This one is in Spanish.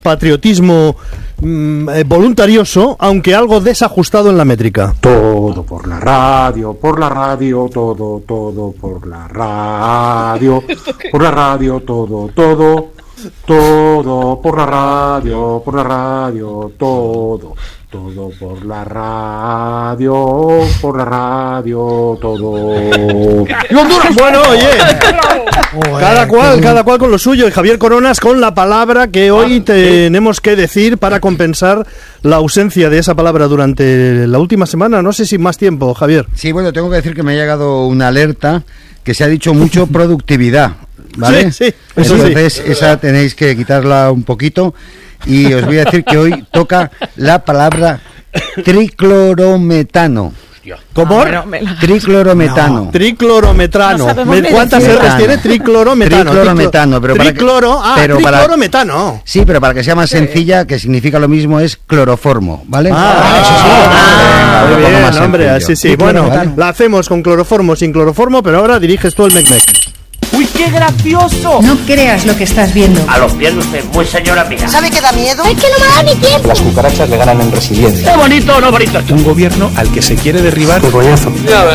patriotismo voluntarioso, aunque algo desajustado en la métrica. Todo por la radio, todo por la radio, todo por la radio, todo por la radio, todo. Bueno, oye, cada cual con lo suyo. Y Javier Coronas con la palabra que hoy tenemos que decir para compensar la ausencia de esa palabra durante la última semana. No sé si más tiempo, Javier. Sí, bueno, tengo que decir que me ha llegado una alerta que se ha dicho mucho productividad, ¿vale? Sí, eso entonces sí. Esa tenéis que quitarla un poquito. Y os voy a decir que hoy toca la palabra triclorometano. ¿Cómo? Triclorometano. No. Triclorometrano. ¿Cuántas R's tiene? Triclorometano. Triclorometano, pero triclorometano. Sí, pero para que sea más sencilla, que significa lo mismo, es cloroformo, ¿vale? Muy bien, hombre, sí. Bueno, ¿vale? La hacemos con cloroformo, sin cloroformo, pero ahora diriges tú el mec-mec. ¡Uy, qué gracioso! No creas lo que estás viendo. A los pies de usted, muy señora mía. ¿Sabe que da miedo? ¡Es que no me da ni tiempo! Las cucarachas le ganan en resiliencia. ¡Qué bonito o no bonito! Un gobierno al que se quiere derribar. ¡Qué coñazo!